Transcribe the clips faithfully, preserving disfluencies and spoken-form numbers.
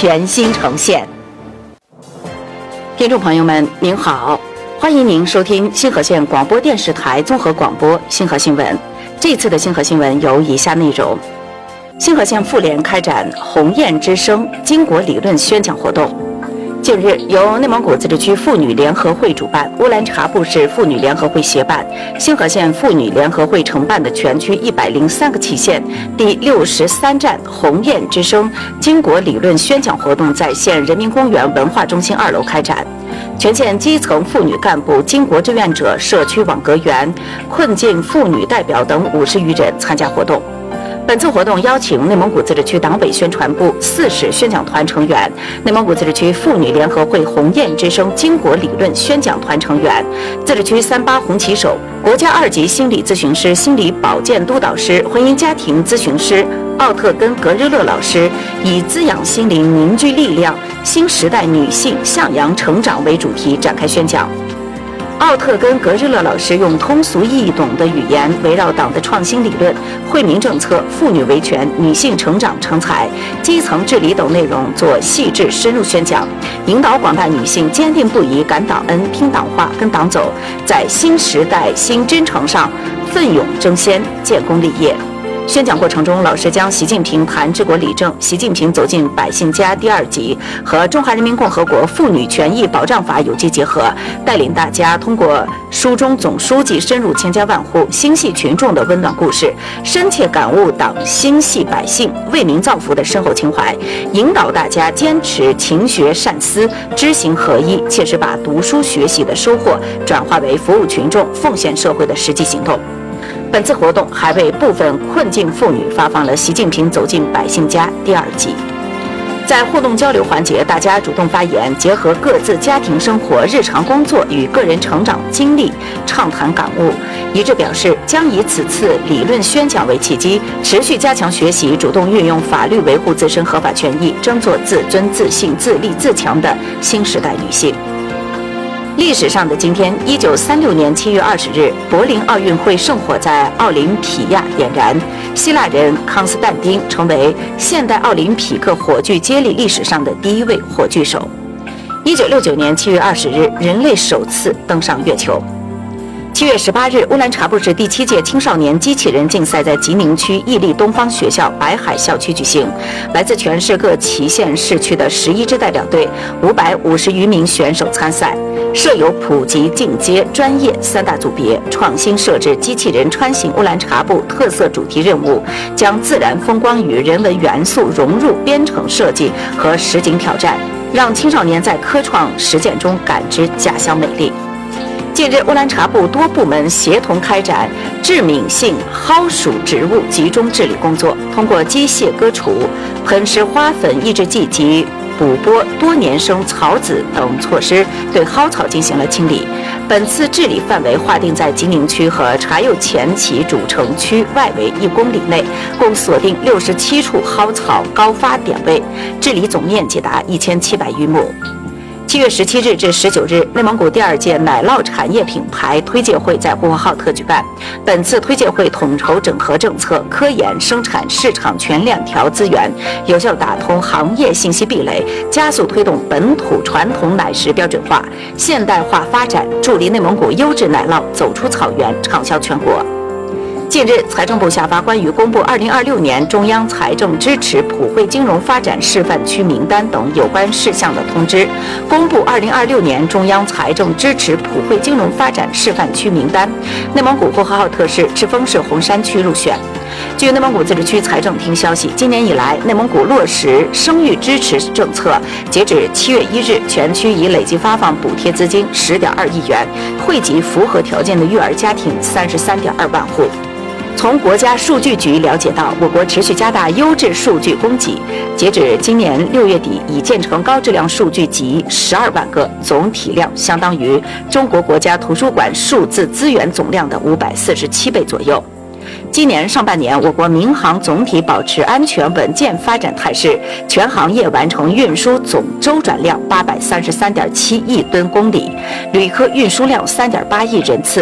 全新呈现。听众朋友们，您好，欢迎您收听星河县广播电视台综合广播星河新闻。这次的星河新闻有以下内容：星河县妇联开展鸿雁之声巾帼理论宣讲活动。近日，由内蒙古自治区妇女联合会主办、乌兰察布市妇女联合会协办、星河县妇女联合会承办的全区一百零三个旗县第六十三站鸿雁之声巾帼理论宣讲活动在县人民公园文化中心二楼开展。全县基层妇女干部、巾帼志愿者、社区网格员、困境妇女代表等五十余人参加活动。本次活动邀请内蒙古自治区党委宣传部四市宣讲团成员、内蒙古自治区妇女联合会鸿雁之声巾帼理论宣讲团成员、自治区三八红旗手、国家二级心理咨询师、心理保健督导师、婚姻家庭咨询师奥特根格日勒老师，以滋养心灵、凝聚力量、新时代女性向阳成长为主题展开宣讲。奥特根格日勒老师用通俗易懂的语言，围绕党的创新理论、惠民政策、妇女维权、女性成长成才、基层治理等内容做细致深入宣讲，引导广大女性坚定不移感党恩、听党话、跟党走，在新时代新征程上奋勇争先、建功立业。宣讲过程中，老师将习近平谈治国理政、习近平走进百姓家第二集和中华人民共和国妇女权益保障法有机结合，带领大家通过书中总书记深入千家万户、心系群众的温暖故事，深切感悟党心系百姓、为民造福的深厚情怀，引导大家坚持勤学善思、知行合一，切实把读书学习的收获转化为服务群众、奉献社会的实际行动。本次活动还为部分困境妇女发放了《习近平走进百姓家》第二季。在互动交流环节，大家主动发言，结合各自家庭生活、日常工作与个人成长经历，畅谈感悟，一致表示将以此次理论宣讲为契机，持续加强学习，主动运用法律维护自身合法权益，争做自尊、自信、自立、自强的新时代女性。历史上的今天，一九三六年七月二十日，柏林奥运会圣火在奥林匹亚点燃，希腊人康斯坦丁成为现代奥林匹克火炬接力历史上的第一位火炬手。一九六九年七月二十日，人类首次登上月球。七月十八日，乌兰察布市第七届青少年机器人竞赛在吉宁区屹立东方学校白海校区举行，来自全市各旗县市区的十一支代表队，五百五十余名选手参赛，设有普及、进阶、专业三大组别，创新设置机器人穿行乌兰察布特色主题任务，将自然风光与人文元素融入编程设计和实景挑战，让青少年在科创实践中感知家乡美丽。近日，乌兰察布多部门协同开展致敏性蒿属植物集中治理工作，通过机械割除、喷施花粉抑制剂及补播多年生草籽等措施，对蒿草进行了清理。本次治理范围划定在吉宁区和察右前旗主城区外围一公里内，共锁定六十七处蒿草高发点位，治理总面积达一千七百余亩。七月十七日至十九日，内蒙古第二届奶酪产业品牌推介会在呼和浩特举办。本次推介会统筹整合政策、科研、生产、市场全链条资源，有效打通行业信息壁垒，加速推动本土传统奶食标准化、现代化发展，助力内蒙古优质奶酪走出草原，畅销全国。近日，财政部下发关于公布二零二六年中央财政支持普惠金融发展示范区名单等有关事项的通知，公布二零二六年中央财政支持普惠金融发展示范区名单，内蒙古呼和浩特市赤峰市红山区入选。据内蒙古自治区财政厅消息，今年以来，内蒙古落实生育支持政策，截止七月一日，全区已累计发放补贴资金十点二亿元，惠及符合条件的育儿家庭三十三点二万户。从国家数据局了解到，我国持续加大优质数据供给，截止今年六月底，已建成高质量数据集十二万个，总体量相当于中国国家图书馆数字资源总量的五百四十七倍左右。今年上半年，我国民航总体保持安全稳健发展态势，全行业完成运输总周转量八百三十三点七亿吨公里，旅客运输量三点八亿人次。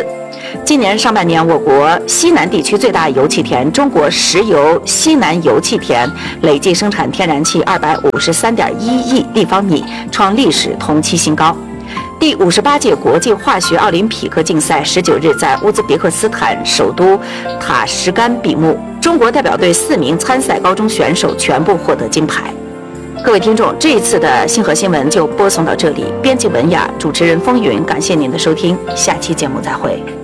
今年上半年，我国西南地区最大油气田中国石油西南油气田累计生产天然气二百五十三点一亿立方米，创历史同期新高。第五十八届国际化学奥林匹克竞赛十九日在乌兹别克斯坦首都塔什干闭幕，中国代表队四名参赛高中选手全部获得金牌。各位听众，这一次的星河新闻就播送到这里，编辑文雅，主持人风云，感谢您的收听，下期节目再会。